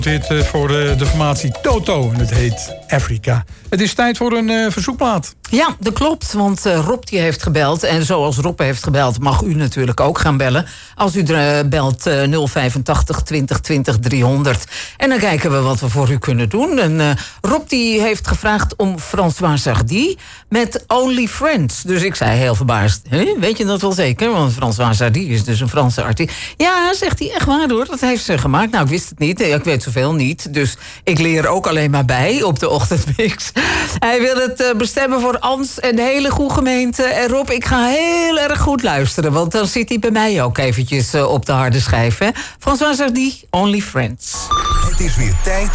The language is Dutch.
Dit voor de formatie Toto en het heet Afrika. Het is tijd voor een verzoekplaat. Ja, dat klopt, want Rob die heeft gebeld. En zoals Rob heeft gebeld, mag u natuurlijk ook gaan bellen. Als u belt 085 20 20 300. En dan kijken we wat we voor u kunnen doen. En Rob die heeft gevraagd om François Hardy met Only Friends. Dus ik zei heel verbaasd, weet je dat wel zeker? Want François Hardy is dus een Franse artiest. Ja, zegt hij, echt waar hoor, dat heeft ze gemaakt. Nou, ik wist het niet, ik weet zoveel niet. Dus ik leer ook alleen maar bij op de ochtendmix. Hij wil het bestemmen voor Ans en de hele goede gemeente. En Rob, ik ga heel erg goed luisteren, want dan zit hij bij mij ook eventjes op de harde schijf. Hè? François Hardy, Only Friends. Het is weer tijd